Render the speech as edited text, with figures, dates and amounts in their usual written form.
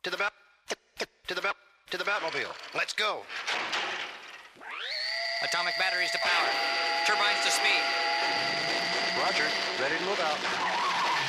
To the Batmobile. Let's go. Atomic batteries to power. Turbines to speed. Roger. Ready to move out.